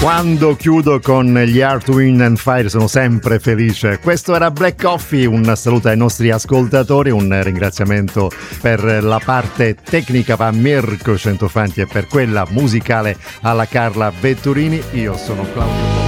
Quando chiudo con gli Earth, Wind and Fire sono sempre felice. Questo era Black Coffee, un saluto ai nostri ascoltatori, un ringraziamento per la parte tecnica a Mirko Centofanti e per quella musicale alla Carla Vetturini. Io sono Claudio